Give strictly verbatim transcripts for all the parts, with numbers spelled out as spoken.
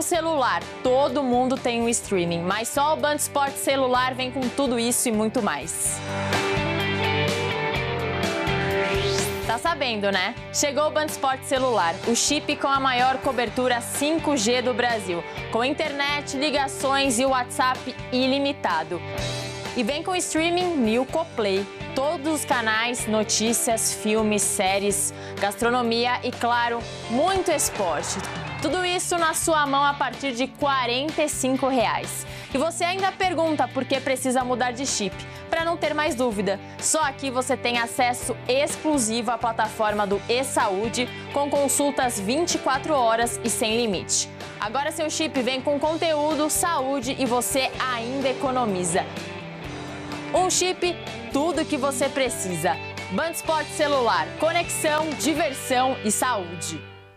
celular, todo mundo tem um streaming, mas só o Band Esportes Celular vem com tudo isso e muito mais. Tá sabendo, né? Chegou o Band Esportes Celular, o chip com a maior cobertura cinco G do Brasil, com internet, ligações e WhatsApp ilimitado. E vem com streaming Nilco Play, todos os canais, notícias, filmes, séries, gastronomia e, claro, muito esporte. Tudo isso na sua mão a partir de quarenta e cinco reais. E você ainda pergunta por que precisa mudar de chip. Para não ter mais dúvida, só aqui você tem acesso exclusivo à plataforma do eSaúde, com consultas vinte e quatro horas e sem limite. Agora seu chip vem com conteúdo, saúde e você ainda economiza. Um chip, tudo que você precisa. Band Esportes Celular, conexão, diversão e saúde.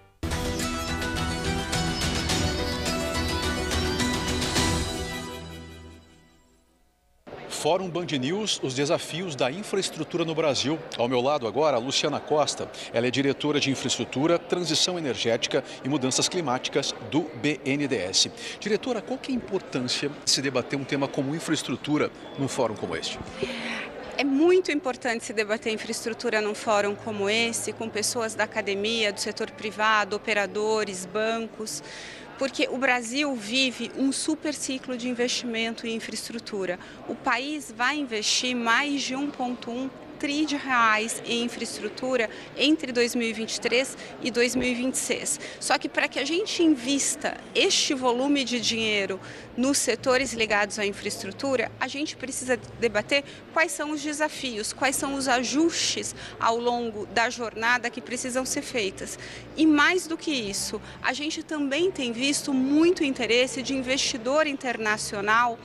Fórum Band News, os desafios da infraestrutura no Brasil. Ao meu lado agora, a Luciana Costa. Ela é diretora de Infraestrutura, Transição Energética e Mudanças Climáticas do B N D E S. Diretora, qual que é a importância de se debater um tema como infraestrutura num fórum como este? É muito importante se debater infraestrutura num fórum como esse, com pessoas da academia, do setor privado, operadores, bancos, porque o Brasil vive um super ciclo de investimento em infraestrutura. O país vai investir mais de um vírgula um trilhão de reais em infraestrutura entre dois mil e vinte e três e dois mil e vinte e seis. Só que para que a gente invista este volume de dinheiro nos setores ligados à infraestrutura, a gente precisa debater quais são os desafios, quais são os ajustes ao longo da jornada que precisam ser feitas. E mais do que isso, a gente também tem visto muito interesse de investidor internacional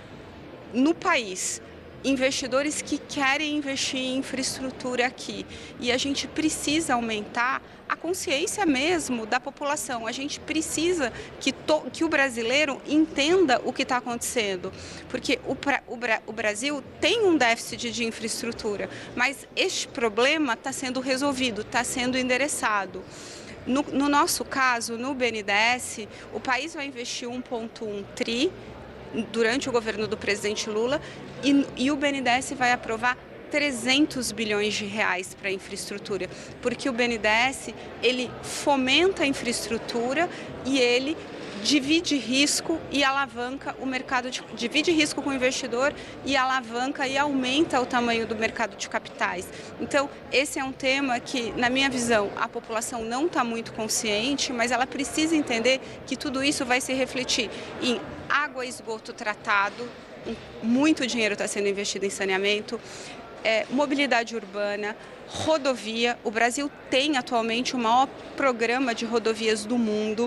no país. Investidores que querem investir em infraestrutura aqui. E a gente precisa aumentar a consciência mesmo da população. A gente precisa que, to, que o brasileiro entenda o que está acontecendo. Porque o, o, o Brasil tem um déficit de infraestrutura, mas este problema está sendo resolvido, está sendo endereçado. No, no nosso caso, no B N D E S, o país vai investir um vírgula um trilhão durante o governo do presidente Lula e, e o B N D E S vai aprovar trezentos bilhões de reais para a infraestrutura, porque o B N D E S ele fomenta a infraestrutura e ele divide risco e alavanca o mercado, de, divide risco com o investidor e alavanca e aumenta o tamanho do mercado de capitais. Então, esse é um tema que, na minha visão, a população não está muito consciente, mas ela precisa entender que tudo isso vai se refletir em água e esgoto tratado, muito dinheiro está sendo investido em saneamento, é, mobilidade urbana, rodovia. O Brasil tem atualmente o maior programa de rodovias do mundo,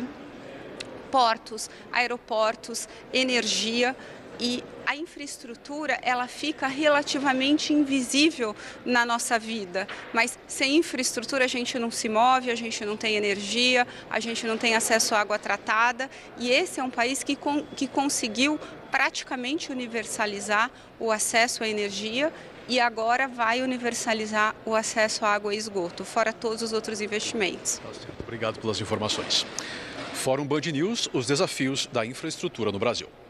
portos, aeroportos, energia, e a infraestrutura ela fica relativamente invisível na nossa vida, mas sem infraestrutura a gente não se move, a gente não tem energia, a gente não tem acesso à água tratada, e esse é um país que, com, que conseguiu praticamente universalizar o acesso à energia e agora vai universalizar o acesso à água e esgoto, fora todos os outros investimentos. Obrigado pelas informações. Fórum Band News, os desafios da infraestrutura no Brasil.